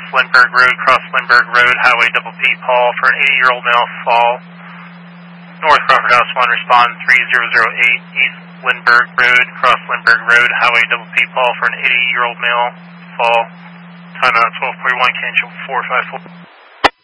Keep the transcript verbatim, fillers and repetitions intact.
Lindbergh Road, cross Lindbergh Road, Highway double P, Paul, for an eighty-year-old male, fall. North Crawford House one, respond three zero zero eight, East Lindbergh Road, cross Lindbergh Road, Highway double P, Paul, for an eighty-year-old male, fall. Timeout twelve forty-one, cancel four five four.